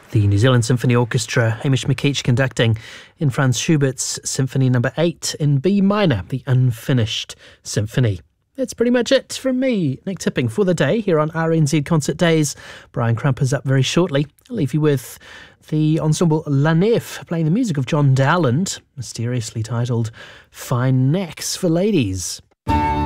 The New Zealand Symphony Orchestra, Hamish McKeach conducting in Franz Schubert's Symphony No. 8 in B minor, the Unfinished Symphony. That's pretty much it from me, Nick Tipping, for the day here on RNZ Concert Days. Brian Crump is up very shortly. I'll leave you with the ensemble La Nef playing the music of John Dowland, mysteriously titled Fine Necks for Ladies.